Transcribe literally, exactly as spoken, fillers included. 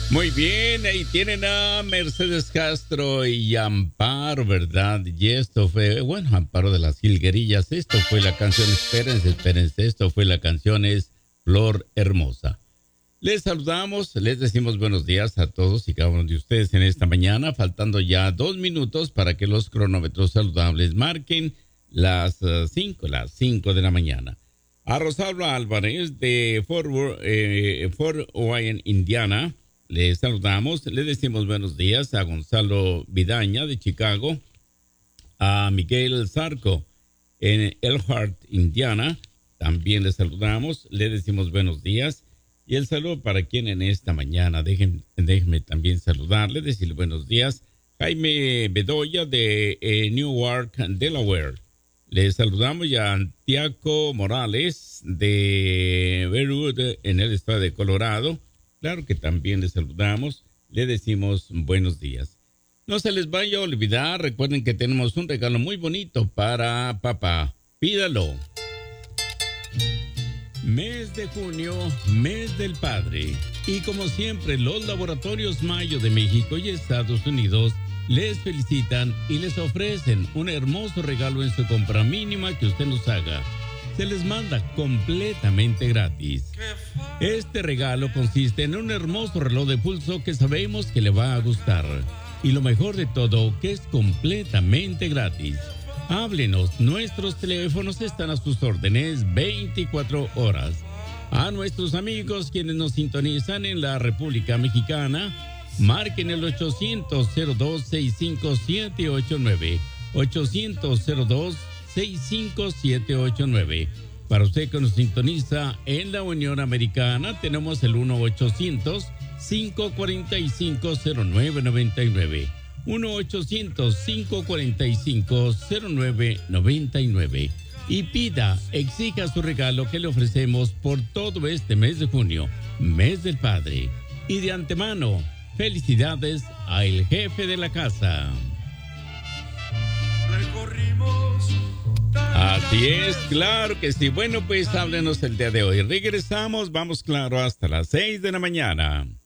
Muy bien, ahí tienen a Mercedes Castro y Amparo, ¿verdad? Y esto fue, bueno, Amparo de las Jilguerillas. Esto fue la canción, espérense, espérense, esto fue la canción es Flor Hermosa. Les saludamos, les decimos buenos días a todos y cada uno de ustedes en esta mañana, faltando ya dos minutos para que los cronómetros saludables marquen las cinco, las cinco de la mañana. A Rosalba Álvarez de Fort, eh, Fort Wayne, Indiana, les saludamos, les decimos buenos días a Gonzalo Vidaña de Chicago, a Miguel Zarco en Elkhart, Indiana, también les saludamos, les decimos buenos días. Y el saludo para quien en esta mañana, déjenme, déjenme también saludarle, decirle buenos días. Jaime Bedoya de eh, Newark, Delaware. Les saludamos ya a Antiaco Morales de Beirut, en el estado de Colorado. Claro que también les saludamos, le decimos buenos días. No se les vaya a olvidar, recuerden que tenemos un regalo muy bonito para papá. Pídalo. Mes de junio, mes del padre. Y como siempre, los laboratorios Mayo de México y Estados Unidos les felicitan y les ofrecen un hermoso regalo en su compra mínima que usted nos haga. Se les manda completamente gratis. Este regalo consiste en un hermoso reloj de pulso que sabemos que le va a gustar. Y lo mejor de todo, que es completamente gratis. Háblenos, nuestros teléfonos están a sus órdenes veinticuatro horas. A nuestros amigos quienes nos sintonizan en la República Mexicana, marquen el ochocientos cero dos sesenta y cinco siete ocho nueve, ochocientos cero dos sesenta y cinco siete ocho nueve. Para usted que nos sintoniza en la Unión Americana, tenemos el uno ochocientos cinco cuarenta y cinco cero nueve noventa y nueve. uno ochocientos cinco cuarenta y cinco cero nueve noventa y nueve. Y pida, exija su regalo que le ofrecemos por todo este mes de junio, mes del padre. Y de antemano, felicidades a el jefe de la casa. Así es, claro que sí. Bueno, pues háblenos el día de hoy. Regresamos, vamos claro, hasta las seis de la mañana.